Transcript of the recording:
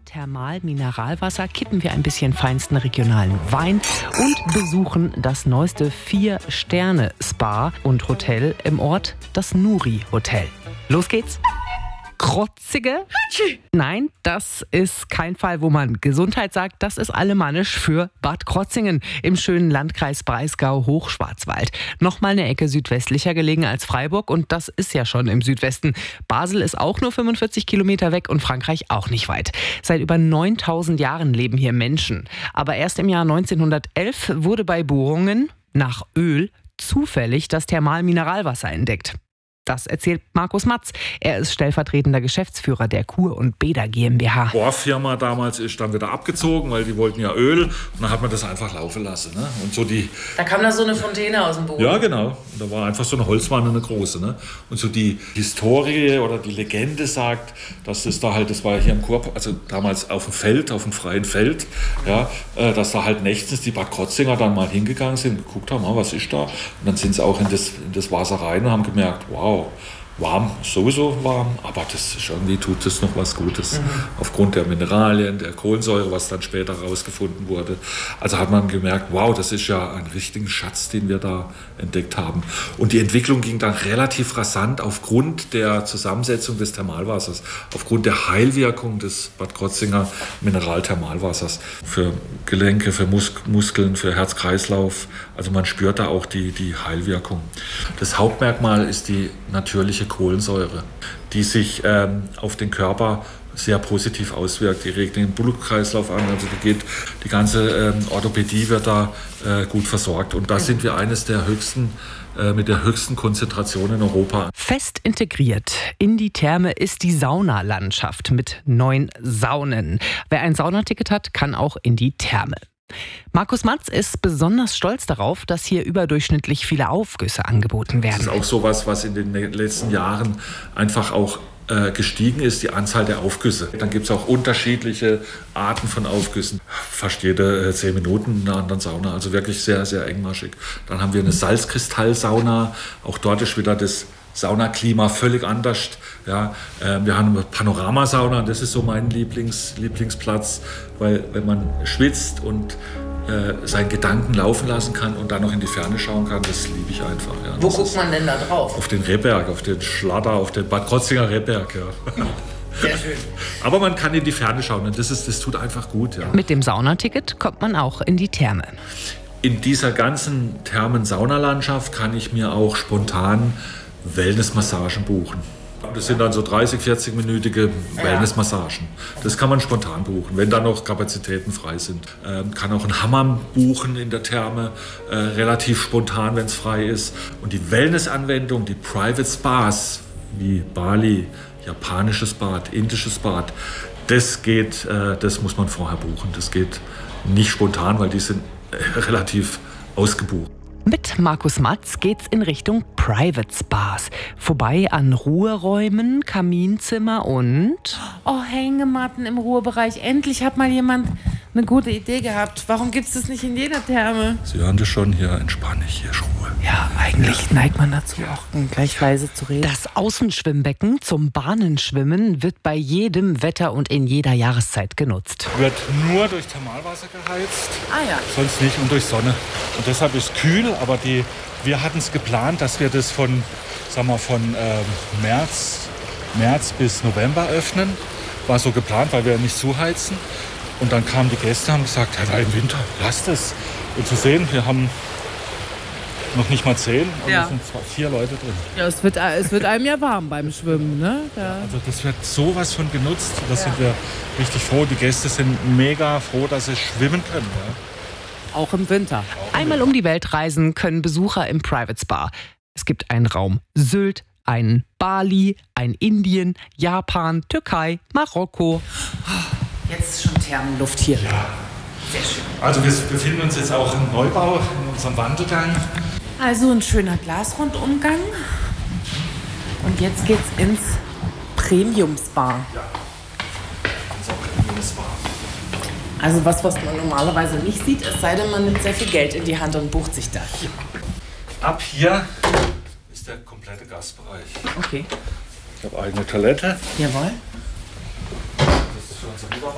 Thermalmineralwasser, kippen wir ein bisschen feinsten regionalen Wein und besuchen das neueste 4-Sterne-Spa und Hotel im Ort, das Nuri Hotel. Los geht's! Krotzige? Nein, das ist kein Fall, wo man Gesundheit sagt. Das ist alemannisch für Bad Krotzingen im schönen Landkreis Breisgau-Hochschwarzwald. Nochmal eine Ecke südwestlicher gelegen als Freiburg und das ist ja schon im Südwesten. Basel ist auch nur 45 Kilometer weg und Frankreich auch nicht weit. Seit über 9000 Jahren leben hier Menschen. Aber erst im Jahr 1911 wurde bei Bohrungen nach Öl zufällig das Thermalmineralwasser entdeckt. Das erzählt Markus Matz. Er ist stellvertretender Geschäftsführer der Kur- und Bäder GmbH. Die Bohrfirma damals ist dann wieder abgezogen, weil die wollten ja Öl. Und dann hat man das einfach laufen lassen. Ne? Und so da kam da so eine Fontäne aus dem Boden. Ja, genau. Und da war einfach so eine Holzwanne, eine große. Ne? Und so die Historie oder die Legende sagt, dass das da halt, das war ja hier im Kur, also damals auf dem Feld, auf dem freien Feld, ja, dass da halt nächtens die Bad Krotzinger dann mal hingegangen sind und geguckt haben, was ist da? Und dann sind sie auch in das Wasser rein und haben gemerkt, wow, warm, sowieso warm, aber das ist irgendwie tut das noch was Gutes. Aufgrund der Mineralien, der Kohlensäure, was dann später herausgefunden wurde. Also hat man gemerkt, wow, das ist ja ein richtiger Schatz, den wir da entdeckt haben. Und die Entwicklung ging dann relativ rasant aufgrund der Zusammensetzung des Thermalwassers, aufgrund der Heilwirkung des Bad Krotzinger Mineralthermalwassers. Für Gelenke, für Muskeln, für Herz-Kreislauf. Also man spürt da auch die Heilwirkung. Das Hauptmerkmal ist die natürliche Kohlensäure, die sich auf den Körper sehr positiv auswirkt. Die regt den Blutkreislauf an, also die ganze Orthopädie wird da gut versorgt. Und da sind wir eines der höchsten, mit der höchsten Konzentration in Europa. Fest integriert in die Therme ist die Saunalandschaft mit 9 Saunen. Wer ein Saunaticket hat, kann auch in die Therme. Markus Matz ist besonders stolz darauf, dass hier überdurchschnittlich viele Aufgüsse angeboten werden. Das ist auch sowas, was in den letzten Jahren einfach auch gestiegen ist, die Anzahl der Aufgüsse. Dann gibt es auch unterschiedliche Arten von Aufgüssen. Fast jede 10 Minuten in einer anderen Sauna, also wirklich sehr, sehr engmaschig. Dann haben wir eine Salzkristallsauna, auch dort ist wieder das Saunaklima völlig anders. Ja, wir haben eine Panoramasauna, das ist so mein Lieblingsplatz, weil wenn man schwitzt und seinen Gedanken laufen lassen kann und dann noch in die Ferne schauen kann, das liebe ich einfach. Ja. Wo guckt man denn da drauf? Auf den Rehberg, auf den Schladder, auf den Bad Krotzinger Rehberg. Ja. Sehr schön. Aber man kann in die Ferne schauen und das tut einfach gut. Ja. Mit dem Saunaticket kommt man auch in die Therme. In dieser ganzen Thermen-Saunalandschaft kann ich mir auch spontan Wellnessmassagen buchen. Das sind dann so 30-, 40-minütige Wellnessmassagen. Das kann man spontan buchen, wenn da noch Kapazitäten frei sind. Kann auch einen Hammam buchen in der Therme, relativ spontan, wenn es frei ist. Und die Wellnessanwendung, die Private Spas, wie Bali, japanisches Bad, indisches Bad, das muss man vorher buchen. Das geht nicht spontan, weil die sind relativ ausgebucht. Mit Markus Matz geht's in Richtung Private Spas. Vorbei an Ruheräumen, Kaminzimmer und... Oh, Hängematten im Ruhebereich. Endlich hat mal jemand eine gute Idee gehabt. Warum gibt's das nicht in jeder Therme? Sie hören das schon, hier entspanne ich, hier ist Ruhe. Ja, eigentlich neigt man dazu, auch gleich leise zu reden. Das Außenschwimmbecken zum Bahnenschwimmen wird bei jedem Wetter und in jeder Jahreszeit genutzt. Wird nur durch Thermalwasser geheizt, sonst nicht und durch Sonne. Und deshalb ist es kühl, aber wir hatten es geplant, dass wir das von März bis November öffnen. War so geplant, weil wir nicht zuheizen. Und dann kamen die Gäste und haben gesagt, ja, im Winter, lasst es. Und zu sehen, wir haben noch nicht mal 10 und es sind 4 Leute drin. Ja, es wird einem ja warm beim Schwimmen, ne? Ja. Also das wird sowas von genutzt. Da sind wir richtig froh. Die Gäste sind mega froh, dass sie schwimmen können. Ja. Auch im Winter. Einmal um die Welt reisen können Besucher im Private Spa. Es gibt einen Raum Sylt, einen Bali, ein Indien, Japan, Türkei, Marokko. Jetzt ist schon Thermenluft hier. Ja. Sehr schön. Also wir befinden uns jetzt auch im Neubau, in unserem Wandelgang. Also ein schöner Glasrundumgang. Und jetzt geht's ins Premium-Spa. Ja, unser Premium-Spa. Also was man normalerweise nicht sieht, es sei denn, man nimmt sehr viel Geld in die Hand und bucht sich das. Ab hier ist der komplette Gastbereich. Okay. Ich habe eigene Toilette. Jawohl. Das ist für unsere Mitarbeiter.